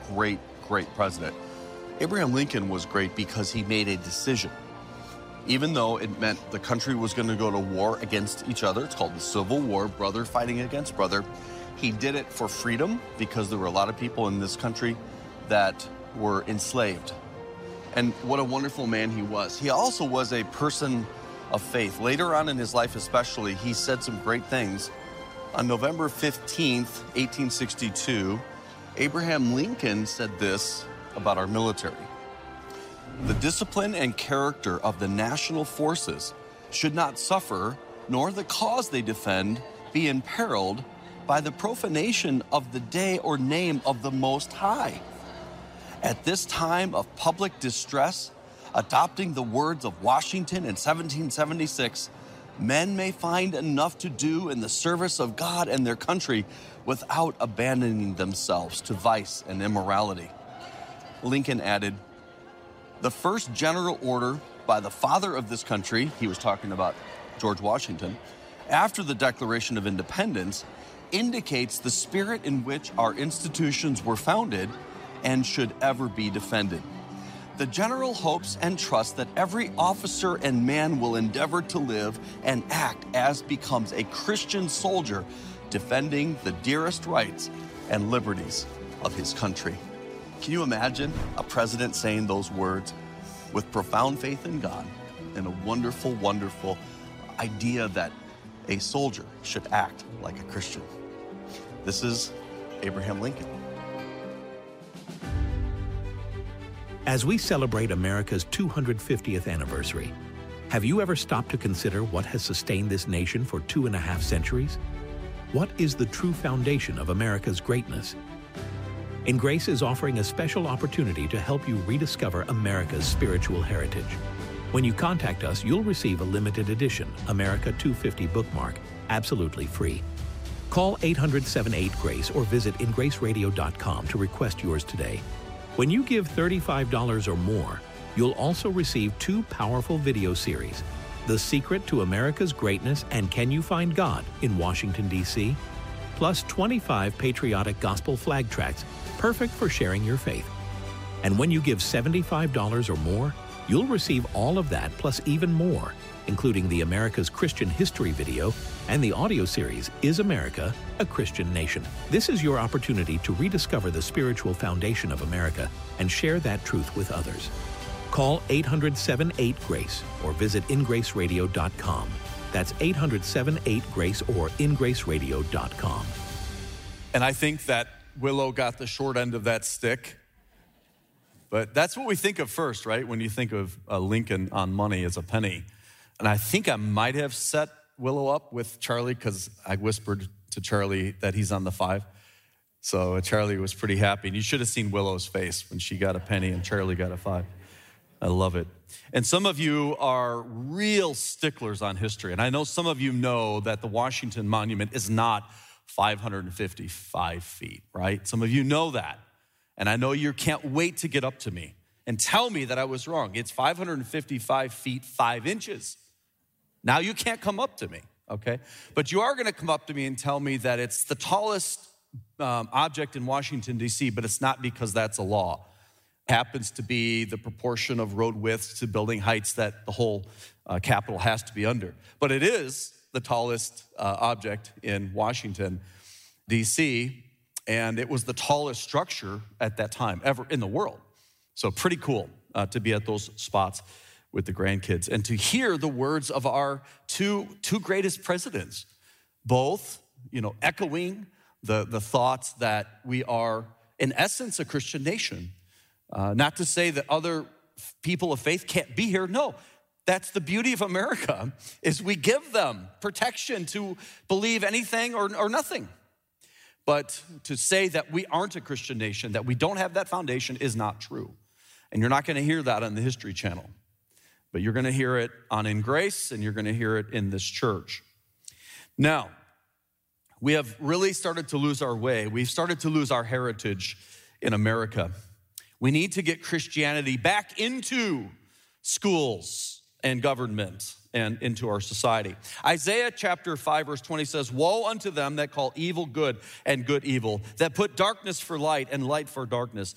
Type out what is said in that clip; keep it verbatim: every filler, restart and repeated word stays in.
great, great president. Abraham Lincoln was great because he made a decision. Even though it meant the country was going to go to war against each other, it's called the Civil War, brother fighting against brother, he did it for freedom because there were a lot of people in this country that were enslaved. And what a wonderful man he was. He also was a person of faith. Later on in his life especially, he said some great things. On November fifteenth, eighteen sixty-two, Abraham Lincoln said this about our military. The discipline and character of the national forces should not suffer, nor the cause they defend be imperiled by the profanation of the day or name of the Most High. At this time of public distress, adopting the words of Washington in seventeen seventy-six, men may find enough to do in the service of God and their country without abandoning themselves to vice and immorality. Lincoln added, the first general order by the father of this country, he was talking about George Washington, after the Declaration of Independence, indicates the spirit in which our institutions were founded and should ever be defended. The general hopes and trusts that every officer and man will endeavor to live and act as becomes a Christian soldier, defending the dearest rights and liberties of his country. Can you imagine a president saying those words with profound faith in God and a wonderful, wonderful idea that a soldier should act like a Christian? This is Abraham Lincoln. As we celebrate America's two hundred fiftieth anniversary, have you ever stopped to consider what has sustained this nation for two and a half centuries? What is the true foundation of America's greatness? In Grace is offering a special opportunity to help you rediscover America's spiritual heritage. When you contact us, you'll receive a limited edition America two fifty bookmark, absolutely free. Call eight hundred, seven eight, GRACE or visit in grace radio dot com to request yours today. When you give thirty-five dollars or more, you'll also receive two powerful video series, The Secret to America's Greatness and Can You Find God in Washington, D C, plus twenty-five patriotic gospel flag tracts, perfect for sharing your faith. And when you give seventy-five dollars or more, you'll receive all of that plus even more, including the America's Christian History video and the audio series, Is America a Christian Nation? This is your opportunity to rediscover the spiritual foundation of America and share that truth with others. Call eight hundred, seven eight, GRACE or visit in grace radio dot com. That's eight hundred, seven eight, GRACE or in grace radio dot com. And I think that Willow got the short end of that stick. But that's what we think of first, right? When you think of uh, Lincoln on money as a penny. And I think I might have set Willow up with Charlie because I whispered to Charlie that he's on the five. So Charlie was pretty happy. And you should have seen Willow's face when she got a penny and Charlie got a five. I love it. And some of you are real sticklers on history. And I know some of you know that the Washington Monument is not five hundred fifty-five feet, right? Some of you know that. And I know you can't wait to get up to me and tell me that I was wrong. It's five hundred fifty-five feet, five inches. Now you can't come up to me, okay? But you are gonna come up to me and tell me that it's the tallest um, object in Washington, D C, but it's not because that's a law. It happens to be the proportion of road widths to building heights that the whole uh, Capitol has to be under. But it is the tallest uh, object in Washington, D C, and it was the tallest structure at that time ever in the world. So pretty cool uh, to be at those spots with the grandkids and to hear the words of our two, two greatest presidents, both, you know, echoing the, the thoughts that we are, in essence, a Christian nation. Uh, not to say that other people of faith can't be here. No, that's the beauty of America, is we give them protection to believe anything or, or nothing. But to say that we aren't a Christian nation, that we don't have that foundation, is not true. And you're not going to hear that on the History Channel. But you're going to hear it on In Grace, and you're going to hear it in this church. Now, we have really started to lose our way. We've started to lose our heritage in America. We need to get Christianity back into schools and government and into our society. Isaiah chapter five, verse twenty says, "Woe unto them that call evil good and good evil, that put darkness for light and light for darkness,